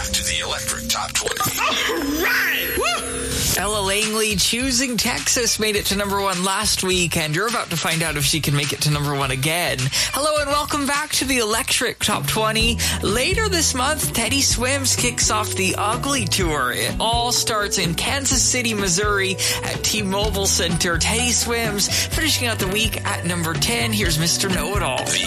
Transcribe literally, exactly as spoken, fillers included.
to the Electric Top twenty. All right! Woo! Ella Langley, Choosing Texas, made it to number one last week, and you're about to find out if she can make it to number one again. Hello and welcome back to the Electric Top twenty. Later this month, Teddy Swims kicks off the Ugly Tour. It all starts in Kansas City, Missouri at T-Mobile Center. Teddy Swims finishing out the week at number ten. Here's Mister Know-It-All. The